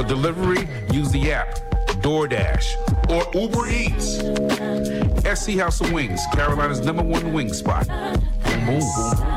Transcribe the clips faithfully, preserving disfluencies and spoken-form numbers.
For delivery, use the app, DoorDash, or Uber Eats. S C House of Wings, Carolina's number one wing spot. Boom, boom, boom, boom.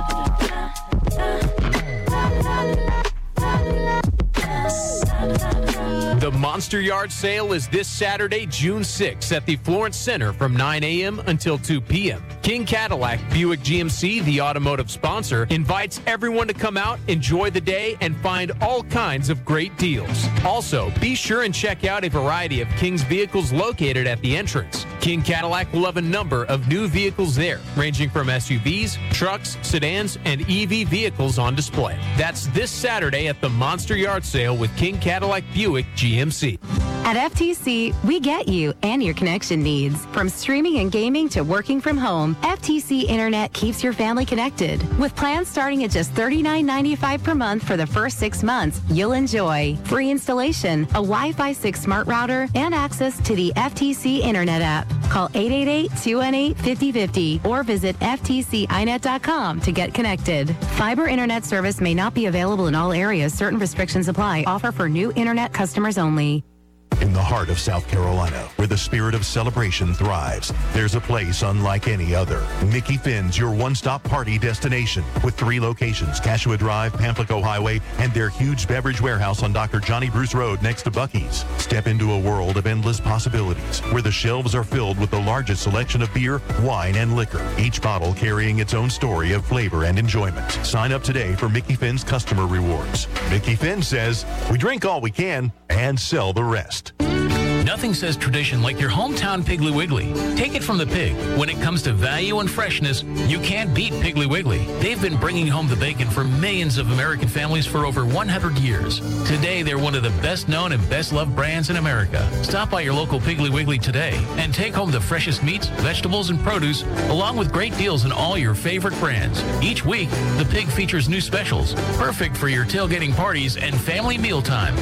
The Monster Yard Sale is this Saturday, June sixth at the Florence Center from nine a.m. until two p.m. King Cadillac Buick G M C, the automotive sponsor, invites everyone to come out, enjoy the day, and find all kinds of great deals. Also, be sure and check out a variety of King's vehicles located at the entrance. King Cadillac will have a number of new vehicles there, ranging from S U Vs, trucks, sedans, and E V vehicles on display. That's this Saturday at the Monster Yard Sale with King Cadillac Buick G M C. At F T C, we get you and your connection needs. From streaming and gaming to working from home, F T C Internet keeps your family connected. With plans starting at just thirty-nine ninety-five per month for the first six months, you'll enjoy free installation, a Wi-Fi six smart router, and access to the F T C Internet app. Call eight eight eight, two one eight, five oh five oh or visit F T C I net dot com to get connected. Fiber Internet service may not be available in all areas. Certain restrictions apply. Offer for new Internet customers only. In the heart of South Carolina, where the spirit of celebration thrives, there's a place unlike any other. Mickey Finn's your one-stop party destination with three locations, Cashua Drive, Pamplico Highway, and their huge beverage warehouse on Doctor Johnny Bruce Road next to Buc-ee's. Step into a world of endless possibilities where the shelves are filled with the largest selection of beer, wine, and liquor, each bottle carrying its own story of flavor and enjoyment. Sign up today for Mickey Finn's customer rewards. Mickey Finn says, we drink all we can and sell the rest. Nothing says tradition like your hometown Piggly Wiggly. Take it from the pig. When it comes to value and freshness, you can't beat Piggly Wiggly. They've been bringing home the bacon for millions of American families for over one hundred years. Today, they're one of the best known and best loved brands in America. Stop by your local Piggly Wiggly today and take home the freshest meats, vegetables, and produce, along with great deals in all your favorite brands. Each week, the pig features new specials, perfect for your tailgating parties and family mealtime.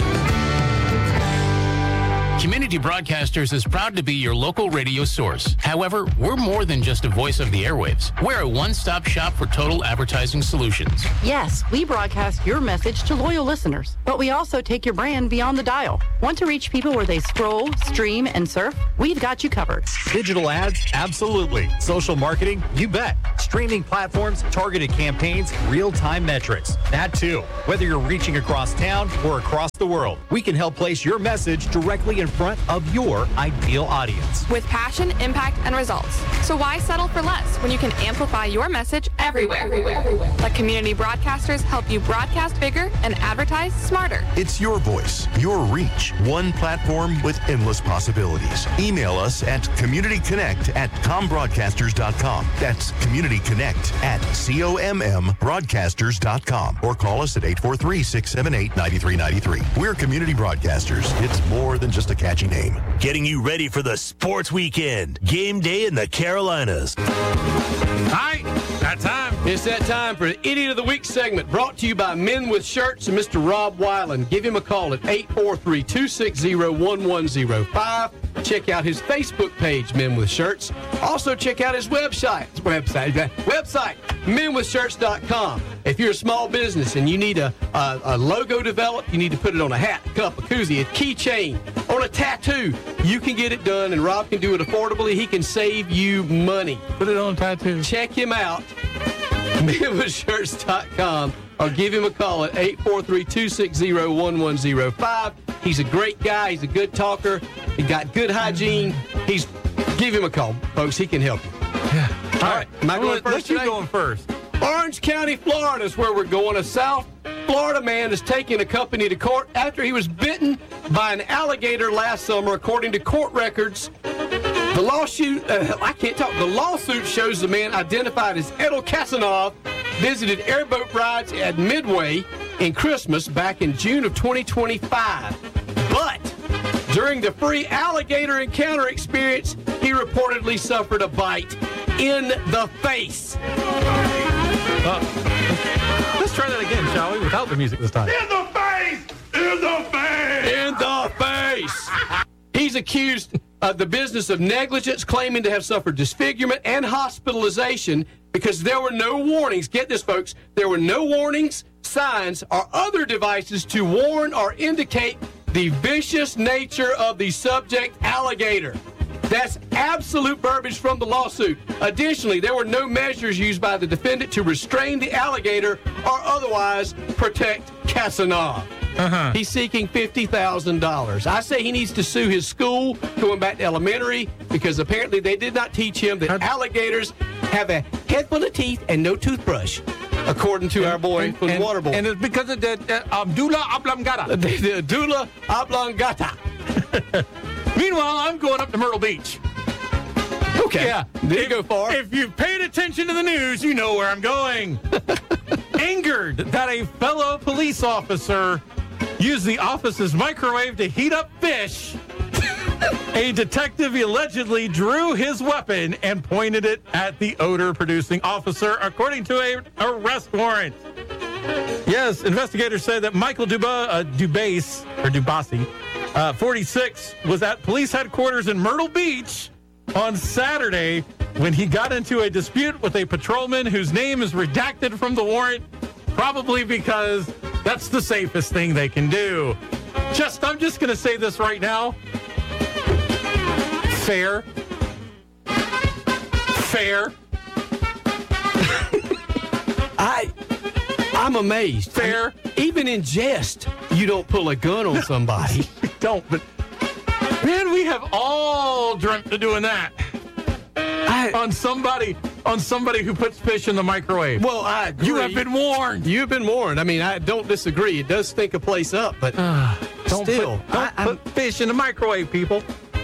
Community Broadcasters is proud to be your local radio source. However, we're more than just a voice of the airwaves. We're a one-stop shop for total advertising solutions. Yes, we broadcast your message to loyal listeners, but we also take your brand beyond the dial. Want to reach people where they scroll, stream, and surf? We've got you covered. Digital ads? Absolutely. Social marketing? You bet. Streaming platforms, targeted campaigns, real-time metrics. That too. Whether you're reaching across town or across the world, we can help place your message directly in front of your ideal audience. With passion, impact, and results. So why settle for less when you can amplify your message everywhere? everywhere, everywhere. Let community broadcasters help you broadcast bigger and advertise smarter. It's your voice, your reach, one platform with endless possibilities. Email us at communityconnect at combroadcasters dot com. That's communityconnect at C O M M broadcasters dot com. Or call us at eight four three, six seven eight, nine three nine three. We're Community Broadcasters. It's more than just a catchy name. Getting you ready for the sports weekend. Game day in the Carolinas. Hi, that time. It's that time for the Idiot of the Week segment brought to you by Men with Shirts and Mister Rob Weiland. Give him a call at eight four three, two six zero, one one zero five. Check out his Facebook page, Men with Shirts. Also check out his website, website, website, men with shirts dot com. If you're a small business and you need a, a, a logo developed, you need to put it on a hat, a cup, a koozie, a keychain, on a tattoo, you can get it done, and Rob can do it affordably. He can save you money. Put it on a tattoo. Check him out, men with shirts dot com, or give him a call at eight four three, two six zero, one one zero five. He's a great guy. He's a good talker. He got good hygiene. He's give him a call, folks. He can help you. Yeah. All right. Am I going first Let you today? going first. Orange County, Florida is where we're going. A South Florida man is taking a company to court after he was bitten by an alligator last summer, according to court records. The lawsuit, uh, I can't talk. The lawsuit shows the man, identified as Edel Kasanov, visited airboat rides at Midway in Christmas back in June of twenty twenty-five. But during the free alligator encounter experience, he reportedly suffered a bite in the face. Uh, let's try that again, shall we? Without the music this time. In the face! In the face! In the face! He's accused of the business of negligence, claiming to have suffered disfigurement and hospitalization because there were no warnings. Get this, folks. There were no warnings, signs, or other devices to warn or indicate the vicious nature of the subject alligator. That's absolute verbiage from the lawsuit. Additionally, there were no measures used by the defendant to restrain the alligator or otherwise protect Casanova. Uh-huh. He's seeking fifty thousand dollars. I say he needs to sue his school going back to elementary because apparently they did not teach him that alligators have a head full of teeth and no toothbrush, according to and, our boy and, from and, Waterboy. And it's because of the uh, Abdullah Oblongata. The, the Abdullah Oblongata. Meanwhile, I'm going up to Myrtle Beach. Okay. Yeah. Did you go far? If you've paid attention to the news, you know where I'm going. Angered that a fellow police officer used the office's microwave to heat up fish, a detective allegedly drew his weapon and pointed it at the odor-producing officer, according to an arrest warrant. Yes, investigators say that Michael Duba, uh, Dubase, or Dubasi, uh, forty-six, was at police headquarters in Myrtle Beach on Saturday when he got into a dispute with a patrolman whose name is redacted from the warrant, probably because that's the safest thing they can do. Just, I'm just going to say this right now. Fair. Fair. I, I'm amazed. Fair. I mean, even in jest, you don't pull a gun on somebody. Don't, but man, we have all dreamt of doing that. I, on somebody on somebody who puts fish in the microwave. Well, I agree. You have been warned. You've been warned. I mean, I don't disagree. It does stink a place up, but uh, don't still. Put, don't I, put fish in the microwave, people.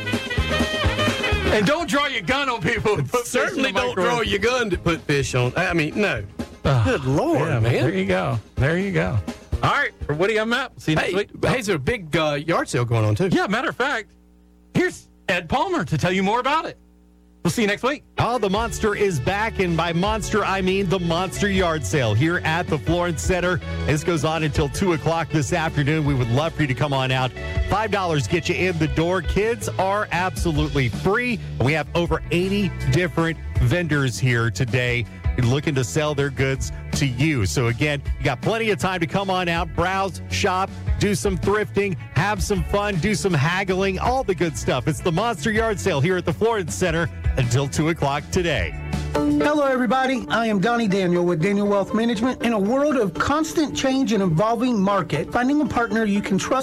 And don't draw your gun on people. Who put certainly fish in the don't draw your gun to put fish on. I mean, no. Uh, Good Lord, yeah, man. There you go. There you go. All right. For Woody, I'm Matt. See you hey, next week. Hey, there's a big uh, yard sale going on, too. Yeah, matter of fact, here's Ed Palmer to tell you more about it. We'll see you next week. Oh, the Monster is back, and by Monster, I mean the Monster Yard Sale here at the Florence Center. This goes on until two o'clock this afternoon. We would love for you to come on out. five dollars get you in the door. Kids are absolutely free. We have over eighty different vendors here today looking to sell their goods to you. So again, you got plenty of time to come on out, browse, shop, do some thrifting, have some fun, do some haggling, all the good stuff. It's the Monster Yard Sale here at the Florence Center until two o'clock today. Hello, everybody. I am Donnie Daniel with Daniel Wealth Management. In a world of constant change and evolving market, finding a partner you can trust